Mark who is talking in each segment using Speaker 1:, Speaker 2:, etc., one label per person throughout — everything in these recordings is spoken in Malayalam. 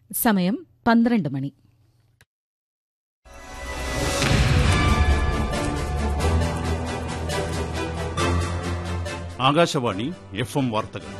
Speaker 1: സമയം 12 മണി.
Speaker 2: ആകാശവാണി FM വാർത്തകൾ.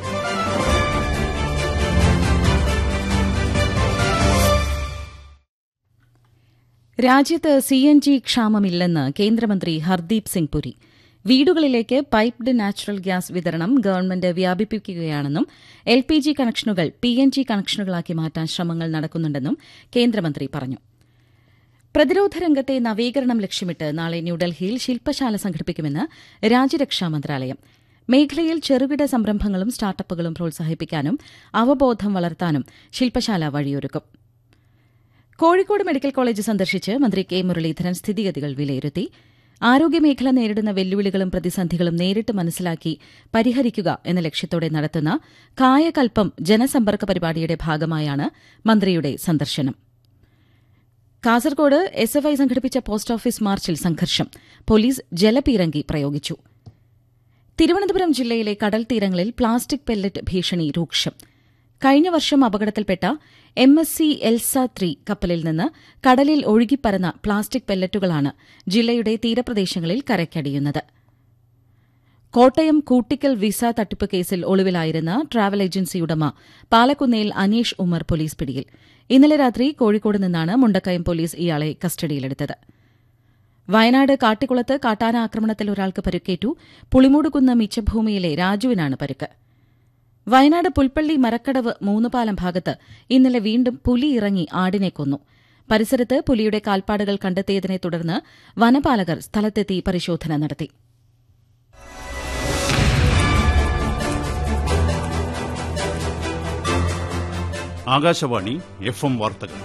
Speaker 1: രാജ്യത്ത് CNG ക്ഷാമമില്ലെന്ന് കേന്ദ്രമന്ത്രി ഹർദീപ് സിംഗ് പുരി. വീടുകളിലേക്ക് പൈപ്ഡ് നാച്ചുറൽ ഗ്യാസ് വിതരണം ഗവൺമെന്റ് വ്യാപിപ്പിക്കുകയാണെന്നും LPG കണക്ഷനുകൾ PNG കണക്ഷനുകളാക്കി മാറ്റാൻ ശ്രമങ്ങൾ നടക്കുന്നുണ്ടെന്നും കേന്ദ്രമന്ത്രി പറഞ്ഞു. പ്രതിരോധ രംഗത്തെ നവീകരണം ലക്ഷ്യമിട്ട് നാളെ ന്യൂഡൽഹിയിൽ ശില്പശാല സംഘടിപ്പിക്കുമെന്ന് രാജ്യരക്ഷാ മന്ത്രാലയം. മേഖലയിൽ ചെറുകിട സംരംഭങ്ങളും സ്റ്റാർട്ടപ്പുകളും പ്രോത്സാഹിപ്പിക്കാനും അവബോധം വളർത്താനും ശില്പശാല വഴിയൊരുക്കും. കോഴിക്കോട് മെഡിക്കൽ കോളേജ് സന്ദർശിച്ച് മന്ത്രി കെ മുരളീധരൻ സ്ഥിതിഗതികൾ വിലയിരുത്തി. ആരോഗ്യമേഖല നേരിടുന്ന വെല്ലുവിളികളും പ്രതിസന്ധികളും നേരിട്ട് മനസ്സിലാക്കി പരിഹരിക്കുക എന്ന ലക്ഷ്യത്തോടെ നടത്തുന്ന കായകൽപ്പം ജനസമ്പർക്ക പരിപാടിയുടെ ഭാഗമായാണ് മന്ത്രിയുടെ സന്ദർശനം. കാസർകോട് SFI സംഘടിപ്പിച്ച പോസ്റ്റ് ഓഫീസ് മാർച്ചിൽ സംഘർഷം. പോലീസ് ജലപീരങ്കി പ്രയോഗിച്ചു. തിരുവനന്തപുരം ജില്ലയിലെ കടൽ തീരങ്ങളിൽ പ്ലാസ്റ്റിക് പെല്ലറ്റ് ഭീഷണി രൂക്ഷം. കഴിഞ്ഞ വർഷം അപകടത്തിൽപ്പെട്ട MSC എൽസ 3 കപ്പലിൽ നിന്ന് കടലിൽ ഒഴുകിപ്പരന്ന പ്ലാസ്റ്റിക് പെല്ലറ്റുകളാണ് ജില്ലയുടെ തീരപ്രദേശങ്ങളിൽ കരയ്ക്കടിയുന്നത്. കോട്ടയം കൂട്ടിക്കൽ വിസ തട്ടിപ്പ് കേസിൽ ഒളിവിലായിരുന്ന ട്രാവൽ ഏജൻസി ഉടമ പാലക്കുന്നേൽ അനീഷ് ഉമർ പോലീസ് പിടിയിൽ. ഇന്നലെ രാത്രി കോഴിക്കോട് നിന്നാണ് മുണ്ടക്കയം പോലീസ് ഇയാളെ കസ്റ്റഡിയിലെടുത്തത്. വയനാട് കാട്ടിക്കുളത്ത് കാട്ടാന ആക്രമണത്തിൽ ഒരാൾക്ക് പരുക്കേറ്റു. പുളിമൂടുകുന്ന് മിച്ചഭൂമിയിലെ രാജുവിനാണ് പരുക്ക്. വയനാട് പുൽപ്പള്ളി മരക്കടവ് മൂന്നുപാലം ഭാഗത്ത് ഇന്നലെ വീണ്ടും പുലി ഇറങ്ങി ആടിനെ കൊന്നു. പരിസരത്ത് പുലിയുടെ കാൽപ്പാടുകൾ കണ്ടെത്തിയതിനെ തുടർന്ന് വനപാലകർ സ്ഥലത്തെത്തി പരിശോധന നടത്തി.
Speaker 2: ആകാശവാണി FM വാർത്തകൾ.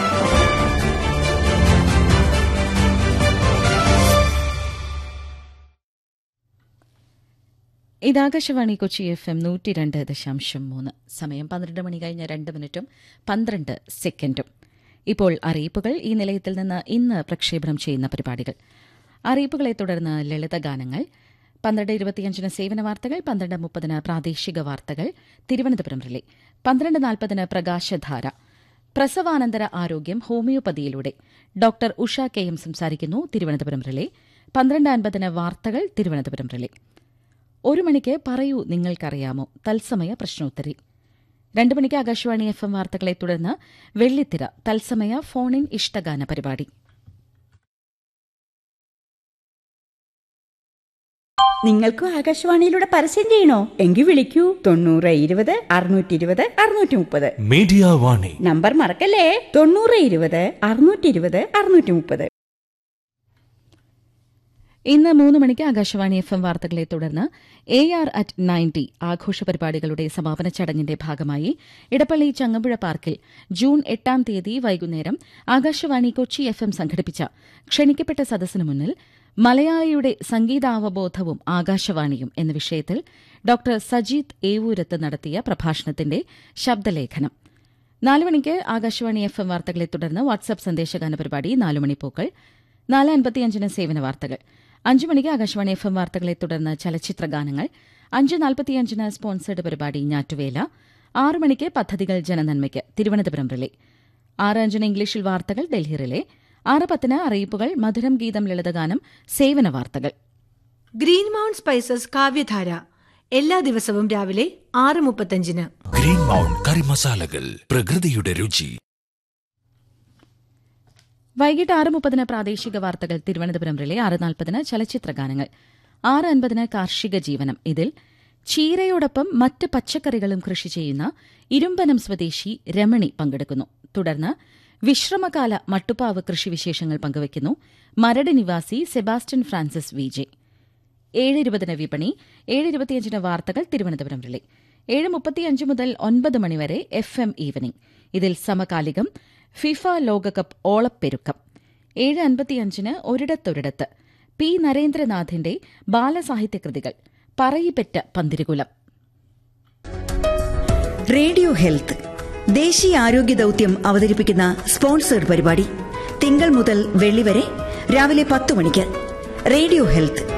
Speaker 1: ഇത് ആകാശവാണി കൊച്ചി FM 102.3. സമയം 12 മണി കഴിഞ്ഞ 2 മിനിറ്റും 12 സെക്കൻഡും. ഇപ്പോൾ അറിയിപ്പുകൾ. ഈ നിലയത്തിൽ നിന്ന് ഇന്ന് പ്രക്ഷേപണം ചെയ്യുന്ന പരിപാടികൾ. അറിയിപ്പുകളെ തുടർന്ന് ലളിതഗാനങ്ങൾ. 12:25 സേവന വാർത്തകൾ, 12:30 പ്രാദേശിക വാർത്തകൾ തിരുവനന്തപുരം റിലേ, 12:40 പ്രകാശധാര. പ്രസവാനന്തര ആരോഗ്യം ഹോമിയോപ്പതിയിലൂടെ ഡോക്ടർ ഉഷ KM സംസാരിക്കുന്നു. തിരുവനന്തപുരം റിലേ. 12:50 വാർത്തകൾ തിരുവനന്തപുരം റിലേ. 1 മണിക്ക് പറയൂ നിങ്ങൾക്കറിയാമോ തത്സമയ പ്രശ്നോത്തരി. 2 മണിക്ക് ആകാശവാണി FM വാർത്തകളെ തുടർന്ന് വെള്ളിത്തിര തത്സമയ ഫോൺ ഇൻ ഇഷ്ടഗാന പരിപാടി.
Speaker 3: നിങ്ങൾക്കും ആകാശവാണിയിലൂടെ പരസ്യം ചെയ്യണോ? എങ്കിൽ വിളിക്കൂ 9020 620 630.
Speaker 4: മീഡിയ വാണി
Speaker 3: നമ്പർ മറക്കല്ലേ. 9020 620 630.
Speaker 1: ഇന്ന് 3 മണിക്ക് ആകാശവാണി FM വാർത്തകളെ തുടർന്ന് AR at 90 ആഘോഷ പരിപാടികളുടെ സമാപന ചടങ്ങിന്റെ ഭാഗമായി ഇടപ്പള്ളി ചങ്ങമ്പുഴ പാർക്കിൽ ജൂൺ 8-ാം തീയതി വൈകുന്നേരം ആകാശവാണി കൊച്ചി FM സംഘടിപ്പിച്ച ക്ഷണിക്കപ്പെട്ട സദസ്സിനു മുന്നിൽ മലയാളിയുടെ സംഗീതാവബോധവും ആകാശവാണിയും എന്ന വിഷയത്തിൽ ഡോക്ടർ സജീത് ഏവൂരത്ത് നടത്തിയ പ്രഭാഷണത്തിന്റെ ശബ്ദലേഖനം. 4 മണിക്ക് ആകാശവാണി FM വാർത്തകളെ തുടർന്ന് വാട്സ്ആപ്പ് സന്ദേശഗാന പരിപാടി 4 മണിപ്പൂക്കൾ. 4:55 സേവന വാർത്തകൾ. 5 മണിക്ക് ആകാശവാണി FM വാർത്തകളെ തുടർന്ന് ചലച്ചിത്രഗാനങ്ങൾ. 5:45 സ്പോൺസേഡ് പരിപാടി ഞാറ്റുവേല. 6 മണിക്ക് പദ്ധതികൾ ജനനന്മയ്ക്ക് തിരുവനന്തപുരം റിലേ. 6:05 ഇംഗ്ലീഷിൽ വാർത്തകൾ ഡൽഹി റിലേ. 6:10 അറിയിപ്പുകൾ, മധുരം ഗീതം, ലളിതഗാനം, സേവന വാർത്തകൾ.
Speaker 5: ഗ്രീൻ മൗണ്ട് സ്പൈസസ് കാവ്യധാര എല്ലാ ദിവസവും രാവിലെ 6:35.
Speaker 4: ഗ്രീൻ മൗണ്ട് കറി മസാലകൾ, പ്രകൃതിയുടെ രുചി.
Speaker 1: വൈകിട്ട് 6:30 പ്രാദേശിക വാർത്തകൾ തിരുവനന്തപുരം റിലേ. 6:40 ചലച്ചിത്രഗാനങ്ങൾ. 6:50 കാർഷിക ജീവനം. ഇതിൽ ചീരയോടൊപ്പം മറ്റ് പച്ചക്കറികളും കൃഷി ചെയ്യുന്ന ഇരുമ്പനം സ്വദേശി രമണി പങ്കെടുക്കുന്നു. തുടർന്ന് വിശ്രമകാല മട്ടുപ്പാവ് കൃഷിവിശേഷങ്ങൾ പങ്കുവയ്ക്കുന്നു മരട് നിവാസി സെബാസ്റ്റ്യൻ ഫ്രാൻസിസ് VJ. 7:20 വിപണി. 7:25 വാർത്തകൾ തിരുവനന്തപുരം റിലേ. 7:35 മുതൽ 9 മണിവരെ FM ഈവനിംഗ്. ഇതിൽ സമകാലികം, ഫിഫ ലോകകപ്പ് ഓളപ്പെരുക്കം. 7:55 ഒരിടത്തൊരിടത്ത് P. നരേന്ദ്രനാഥിന്റെ ബാലസാഹിത്യകൃതികൾ, പറയിപ്പെറ്റ പന്തിരുകുലം.
Speaker 6: റേഡിയോ ഹെൽത്ത് ദേശീയ ആരോഗ്യ ദൌത്യം അവതരിപ്പിക്കുന്ന സ്പോൺസേഡ് പരിപാടി തിങ്കൾ മുതൽ വെള്ളി വരെ രാവിലെ 10 മണിക്ക്. Radio health.